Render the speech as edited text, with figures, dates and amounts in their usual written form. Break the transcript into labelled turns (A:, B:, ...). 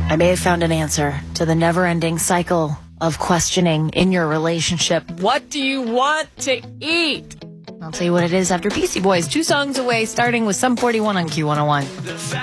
A: I may have found an answer to the never-ending cycle of questioning in your relationship. What do you want to eat? I'll tell you what it is after Beastie Boys. 2 songs away, starting with Sum 41 on Q101.